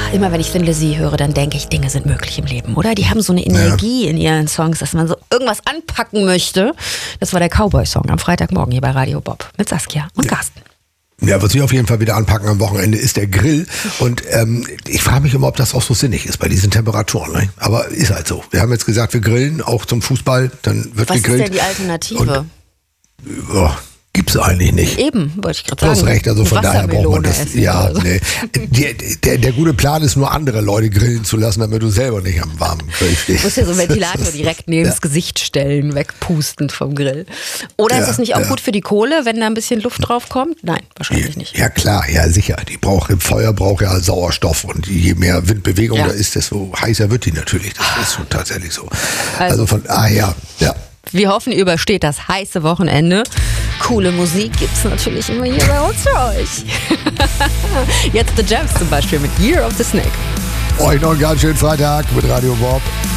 Immer wenn ich Thin Lizzy höre, dann denke ich, Dinge sind möglich im Leben, oder? Die haben so eine Energie in ihren Songs, dass man so irgendwas anpacken möchte. Das war der Cowboy-Song am Freitagmorgen hier bei Radio Bob mit Saskia und Carsten. Ja, was wir auf jeden Fall wieder anpacken am Wochenende ist der Grill. Und ich frage mich immer, ob das auch so sinnig ist bei diesen Temperaturen. Ne? Aber ist halt so. Wir haben jetzt gesagt, wir grillen auch zum Fußball. Dann wird gegrillt. Was ist denn die Alternative? Gibt's eigentlich nicht. Eben, wollte ich gerade Du sagen. hast recht, also von daher braucht man das. Essen Ja, oder so. nee. Der gute Plan ist nur, andere Leute grillen zu lassen, damit du selber nicht am warmen Grill stehst. Du musst ja so einen Ventilator direkt neben das Gesicht stellen, wegpustend vom Grill. Oder ist das nicht auch gut für die Kohle, wenn da ein bisschen Luft drauf kommt? Nein, wahrscheinlich nicht. Ja klar, ja sicher. Feuer braucht ja Sauerstoff und je mehr Windbewegung da ist, desto heißer wird die natürlich. Das ist schon tatsächlich so. Also von daher, ja. Wir hoffen, ihr übersteht das heiße Wochenende. Coole Musik gibt's natürlich immer hier bei uns für euch. Jetzt The Jams zum Beispiel mit Year of the Snake. Euch noch einen ganz schönen Freitag mit Radio Bob.